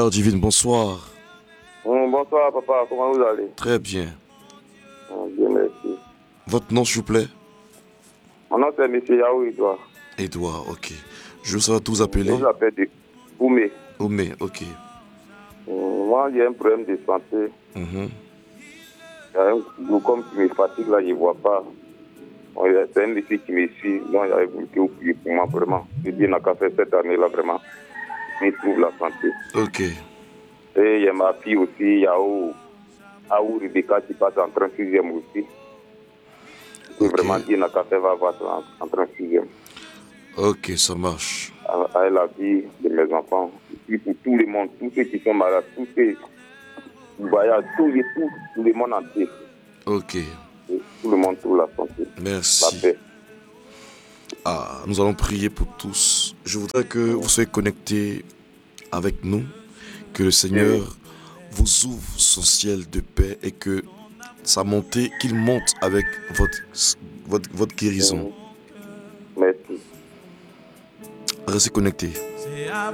Sœur Divine, bonsoir. Bonsoir papa, comment vous allez? Très bien. Bien merci. Votre nom, s'il vous plaît? Mon nom c'est M. Yahou Edouard. Edouard, ok. Je veux tous Je appeler. vous appelle de Oumé. Omé, ok. Moi j'ai un problème de santé. Mhm. Il y a un glaucome qui me fatigue là, je ne vois pas. Bon, c'est un monsieur qui me suit, donc il y a voulu que vous priez pour moi vraiment. Je dis n'a qu'à faire cette année là vraiment. Je trouve la santé. Ok. Et il y a ma fille aussi, Yahou Rebecca qui passe en 36e aussi. Ok. Vraiment Dieu n'a qu'à faire va voir en 36e. Ok, ça marche. Avec la vie de mes enfants, et pour tout le monde, tous ceux qui sont malades, tous ceux qui voyagent, tout le monde entier. Ok. Et tout le monde trouve la santé, la Merci. paix. Ah, nous allons prier pour tous. Je voudrais que vous soyez connectés avec nous, que le Seigneur vous ouvre son ciel de paix et que sa montée, qu'il monte avec votre guérison. Merci. Restez connectés.